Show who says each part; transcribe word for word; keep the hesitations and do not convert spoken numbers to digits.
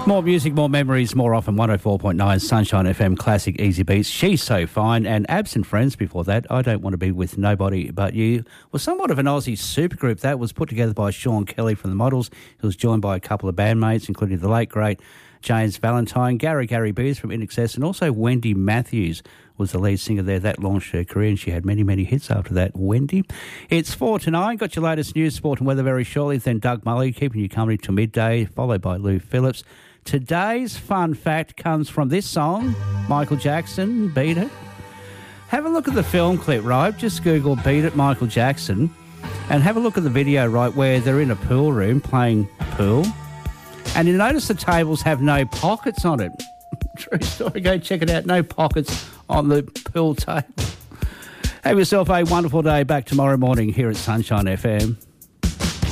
Speaker 1: More music, more memories, more often. one oh four point nine Sunshine F M Classic Easy Beats. She's So Fine. And Absent Friends before that. I Don't Want to Be With Nobody But You was somewhat of an Aussie supergroup that was put together by Sean Kelly from the Models. He was joined by a couple of bandmates, including the late, great James Valentine, Gary Gary Beers from I N X S, and also Wendy Matthews was the lead singer there. That launched her career, and she had many, many hits after that, Wendy. It's four to nine. Got your latest news, sport and weather very shortly. Then Doug Mully keeping you company to midday, followed by Lou Phillips. Today's fun fact comes from this song, Michael Jackson, Beat It. Have a look at the film clip, right? Just Google Beat It, Michael Jackson, and have a look at the video, right, where they're in a pool room playing pool. And you notice the tables have no pockets on it. True story, go check it out. No pockets on the pool table. Have yourself a wonderful day. Back tomorrow morning here at Sunshine F M.